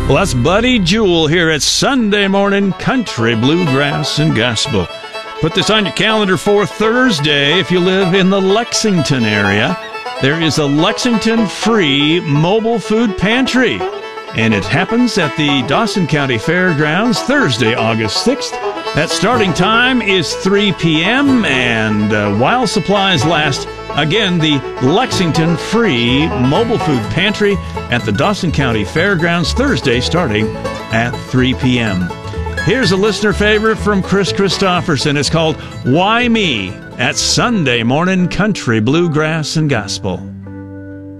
Well, that's Buddy Jewell here at Sunday Morning Country, Bluegrass, and Gospel. Put this on your calendar for Thursday if you live in the Lexington area. There is a Lexington free mobile food pantry, and it happens at the Dawson County Fairgrounds Thursday, August 6th. That starting time is 3 p.m., and while supplies last, again, the Lexington free mobile food pantry at the Dawson County Fairgrounds Thursday starting at 3 p.m. Here's a listener favorite from Chris Christopherson. It's called Why Me at Sunday Morning Country, Bluegrass, and Gospel.